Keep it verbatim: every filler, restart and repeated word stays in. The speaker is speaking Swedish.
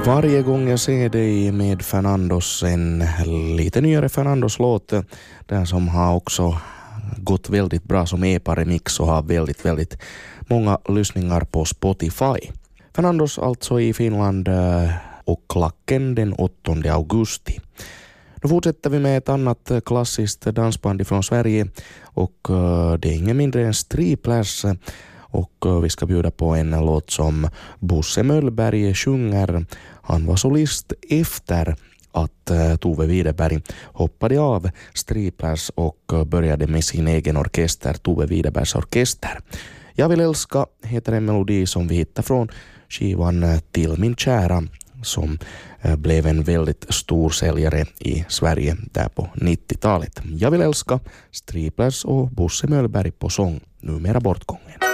Varje gång jag ser dig med Fernandos, en lite nyare Fernandos-låt, den som har också gått väldigt bra som E P A-remix och har väldigt, väldigt många lyssningar på Spotify. Fernandos alltså i Finland och Klacken den åttonde augusti. Nu fortsätter vi med ett annat klassiskt dansband från Sverige och det är ingen mindre än Striplers. Och vi ska bjuda på en låt som Bosse Möllberg sjunger. Han var solist efter att Tove Widerberg hoppade av Striplers och började med sin egen orkester, Tove Widerbergs orkester. Jag vill älska heter en melodi som vi hittar från skivan Till min kära, som blev en väldigt stor säljare i Sverige där på nittiotalet. Jag vill älska Striplers och Bosse Möllberg på sång, numera bortgången.